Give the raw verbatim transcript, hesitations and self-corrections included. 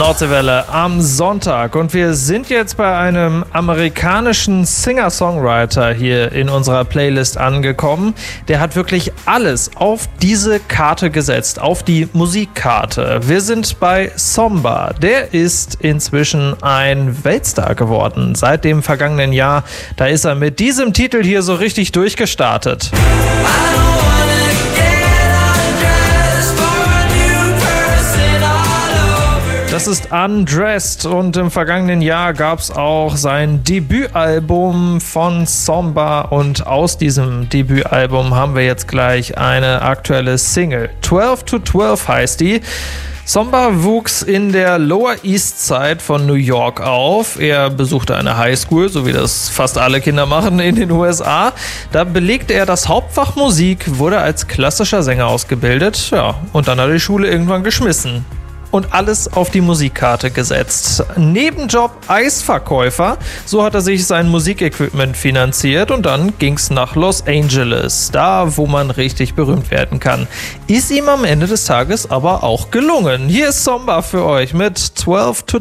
Schnauze-Welle am Sonntag und wir sind jetzt bei einem amerikanischen Singer-Songwriter hier in unserer Playlist angekommen. Der hat wirklich alles auf diese Karte gesetzt, auf die Musikkarte. Wir sind bei Somba. Der ist inzwischen ein Weltstar geworden. Seit dem vergangenen Jahr, da ist er mit diesem Titel hier so richtig durchgestartet. Das ist Undressed und im vergangenen Jahr gab es auch sein Debütalbum von Somba und aus diesem Debütalbum haben wir jetzt gleich eine aktuelle Single. zwölf to zwölf heißt die. Somba wuchs in der Lower East Side von New York auf. Er besuchte eine Highschool, so wie das fast alle Kinder machen in den U S A. Da belegte er das Hauptfach Musik, wurde als klassischer Sänger ausgebildet, ja, und dann hat er die Schule irgendwann geschmissen. Und alles auf die Musikkarte gesetzt. Nebenjob Eisverkäufer, so hat er sich sein Musikequipment finanziert und dann ging's nach Los Angeles, da wo man richtig berühmt werden kann. Ist ihm am Ende des Tages aber auch gelungen. Hier ist Somba für euch mit zwölf to